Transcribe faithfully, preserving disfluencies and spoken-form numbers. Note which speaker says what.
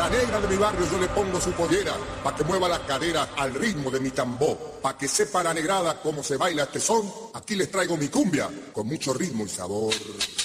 Speaker 1: la negra de mi barrio yo le pongo su pollera, pa' que mueva la cadera al ritmo de mi tambor, pa' que sepa la negrada cómo se baila este son, aquí les traigo mi cumbia, con mucho ritmo y sabor.